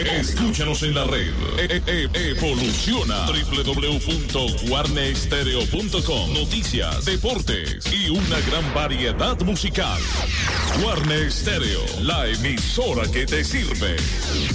Escúchanos en la red. Evoluciona. www.guarnestereo.com. Noticias, deportes y una gran variedad musical. Guarne Stereo, la emisora que te sirve.